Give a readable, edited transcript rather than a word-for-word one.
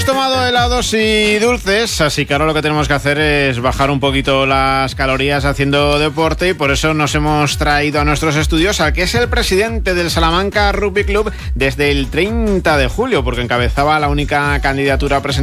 Tomado helados y dulces, así que ahora lo que tenemos que hacer es bajar un poquito las calorías haciendo deporte, y por eso nos hemos traído a nuestros estudios al que es el presidente del Salamanca Rugby Club desde el 30 de julio, porque encabezaba la única candidatura presentada